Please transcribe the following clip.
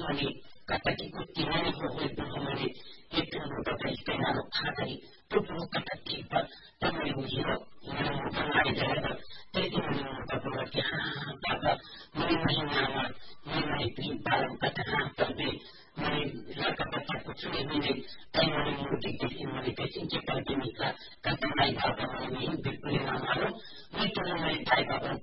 mani kata ikuti nani ho mani itu kata istilah hari itu kata kita tapi hero mani jalan jadi mani kata mani nama mani pintar kata tapi mani kata kucing ini mani mudik mani kecil kita kita kata naik apa mani bipin nama itu mani